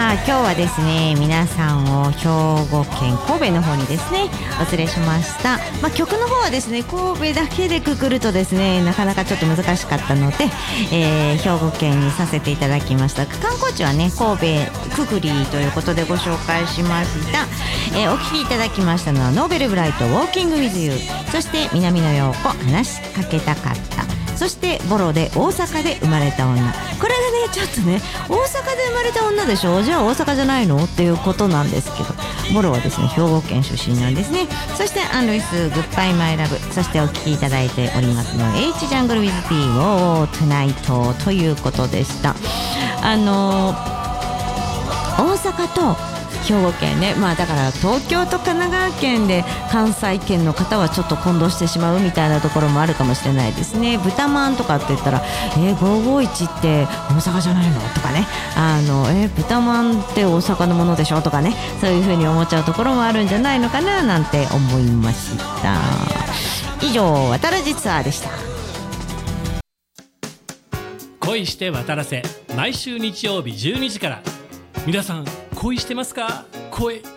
今日はですね、皆さんを兵庫県神戸の方にですねお連れしました。曲の方はですね、神戸だけでくくるとですねなかなかちょっと難しかったので、兵庫県にさせていただきました。観光地はね神戸くぐりということでご紹介しました。お聞きいただきましたのはノーベルブライトウォーキングウィズユー、そして南野陽子話しかけたかった、そしてボロで大阪で生まれた女。これがねちょっとね、大阪で生まれた女でしょ、じゃあ大阪じゃないのっていうことなんですけど、ボロはですね兵庫県出身なんですね。そしてアン・ルイスグッバイマイラブ、そしてお聴きいただいておりますの H ジャングル with P をトゥナイトということでした。大阪と兵庫県ね、だから東京と神奈川県で関西圏の方はちょっと混同してしまうみたいなところもあるかもしれないですね。豚まんとかって言ったら551って大阪じゃないのとかね、豚まんって大阪のものでしょとかね、そういう風に思っちゃうところもあるんじゃないのかななんて思いました。以上、渡らじツアーでした。 恋して渡らせ、毎週日曜日12時から。皆さん恋してますか？声